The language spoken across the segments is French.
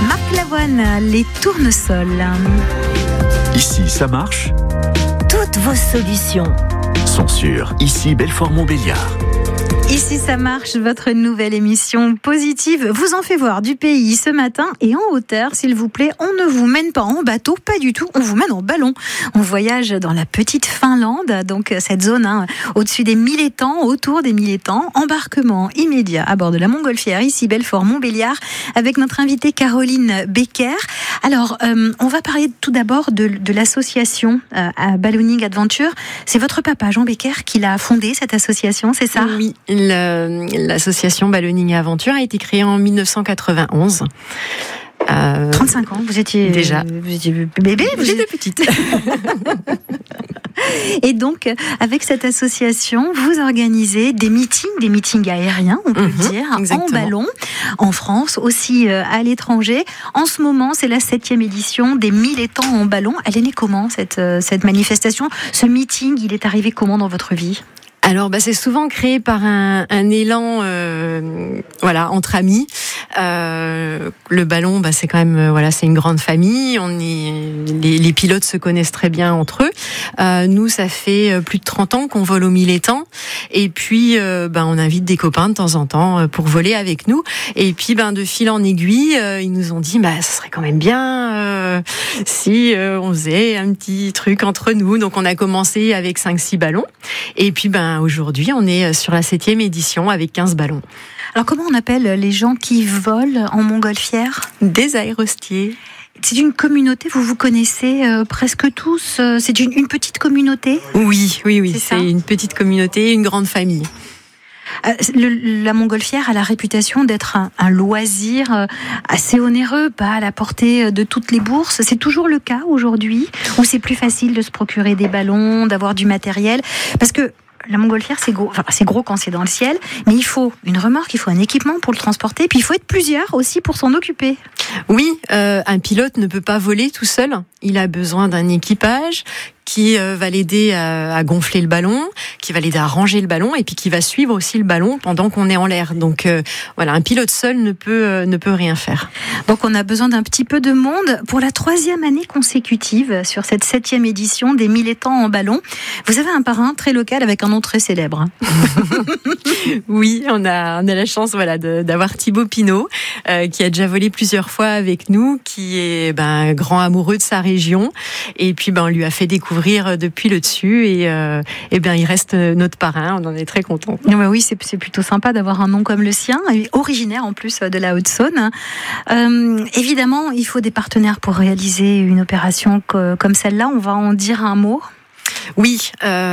Marc Lavoine, les tournesols. Ici, ça marche. Toutes vos solutions Sont sur Ici, Belfort-Montbéliard. Ici, ça marche, votre nouvelle émission positive vous en fait voir du pays ce matin et en hauteur, s'il vous plaît. On ne vous mène pas en bateau, pas du tout, on vous mène en ballon. On voyage dans la petite Finlande, donc cette zone au-dessus des 1000 étangs, autour des 1000 étangs. Embarquement immédiat à bord de la Montgolfière, ici Belfort-Montbéliard, avec notre invitée Caroline Becker. Alors, on va parler tout d'abord de l'association Ballooning Adventure. C'est votre papa, Jean Becker, qui l'a fondé, cette association, c'est ça ? Oui. L'association Ballooning Aventure a été créée en 1991. 35 ans, vous étiez déjà. Vous étiez bébé, J'étais petite. Et donc, avec cette association, vous organisez des meetings aériens, on peut le dire, exactement. en ballon, en France, aussi à l'étranger. En ce moment, c'est la 7e édition des 1000 étangs en ballon. Elle est née comment, cette manifestation ? Ce meeting, il est arrivé comment dans votre vie ? Alors, c'est souvent créé par un élan, entre amis. Le ballon, c'est quand même, c'est une grande famille. Les pilotes se connaissent très bien entre eux. Nous, ça fait plus de 30 ans qu'on vole au 1000 étangs. Et puis, on invite des copains de temps en temps pour voler avec nous. Et puis, de fil en aiguille, ils nous ont dit, ça serait quand même bien si on faisait un petit truc entre nous. Donc, on a commencé avec 5-6 ballons. Et puis, aujourd'hui, on est sur la 7e édition avec 15 ballons. Alors, comment on appelle les gens qui volent en montgolfière ? Des aérostiers. C'est une communauté, vous vous connaissez presque tous. C'est une petite communauté ? Oui. C'est une petite communauté, une grande famille. La montgolfière a la réputation d'être un loisir assez onéreux, pas à la portée de toutes les bourses. C'est toujours le cas aujourd'hui, où c'est plus facile de se procurer des ballons, d'avoir du matériel, parce que la montgolfière, c'est gros quand c'est dans le ciel, mais il faut une remorque, il faut un équipement pour le transporter, puis il faut être plusieurs aussi pour s'en occuper. Oui, un pilote ne peut pas voler tout seul. Il a besoin d'un équipage qui va l'aider à gonfler le ballon, qui va l'aider à ranger le ballon, et puis qui va suivre aussi le ballon pendant qu'on est en l'air. Donc un pilote seul ne peut rien faire. Donc on a besoin d'un petit peu de monde. Pour la 3e année consécutive sur cette 7e édition des 1000 étangs en ballon, vous avez un parrain très local avec un nom très célèbre. Oui, on a la chance d'avoir Thibaut Pinot qui a déjà volé plusieurs fois avec nous, qui est grand amoureux de sa région, et puis on lui a fait découvrir depuis le dessus, et il reste notre parrain. On en est très contents. Oui, c'est plutôt sympa d'avoir un nom comme le sien, originaire en plus de la Haute-Saône. Évidemment, il faut des partenaires pour réaliser une opération comme celle-là. On va en dire un mot. Oui,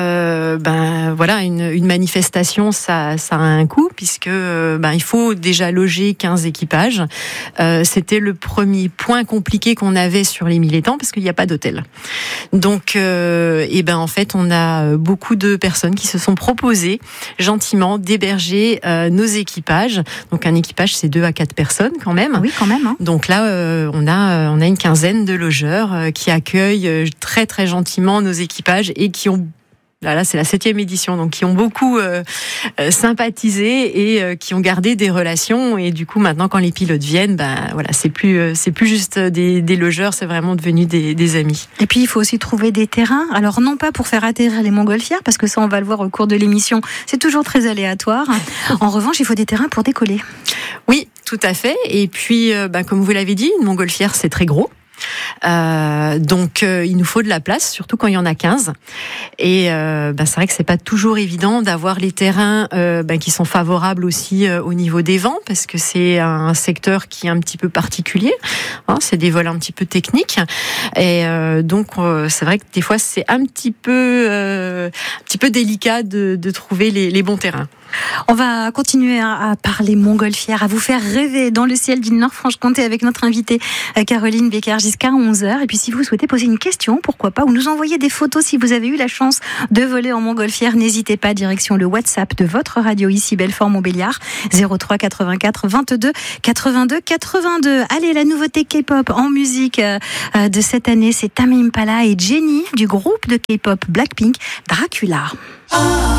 une manifestation, ça a un coût, puisque il faut déjà loger 15 équipages. C'était le premier point compliqué qu'on avait sur les 1000 étangs, parce qu'il n'y a pas d'hôtel. Donc, en fait, on a beaucoup de personnes qui se sont proposées gentiment d'héberger nos équipages. Donc, un équipage, c'est 2 à 4 personnes quand même. Ah oui, quand même. Donc là, on a une quinzaine de logeurs qui accueillent très très gentiment nos équipages, et qui ont, là c'est la 7e édition, donc qui ont beaucoup sympathisé et qui ont gardé des relations. Et du coup, maintenant, quand les pilotes viennent, c'est plus juste des logeurs, c'est vraiment devenu des amis. Et puis il faut aussi trouver des terrains. Alors non pas pour faire atterrir les montgolfières, parce que ça on va le voir au cours de l'émission, c'est toujours très aléatoire. En revanche, il faut des terrains pour décoller. Oui, tout à fait. Et puis, comme vous l'avez dit, une montgolfière, c'est très gros. Donc il nous faut de la place, surtout quand il y en a 15. Et c'est vrai que c'est pas toujours évident d'avoir les terrains qui sont favorables aussi au niveau des vents, parce que c'est un secteur qui est un petit peu particulier. C'est des vols un petit peu techniques, et donc c'est vrai que des fois c'est un petit peu délicat de trouver les bons terrains. On va continuer à parler montgolfière, à vous faire rêver dans le ciel du Nord-Franche-Comté avec notre invitée Caroline Becker jusqu'à 11h. Et puis si vous souhaitez poser une question, pourquoi pas, ou nous envoyer des photos si vous avez eu la chance de voler en montgolfière, n'hésitez pas, direction le WhatsApp de votre radio ici Belfort-Montbéliard, 03 84 22 82 82. Allez, la nouveauté K-pop en musique de cette année, c'est Tame Impala et Jennie du groupe de K-pop Blackpink, Dracula.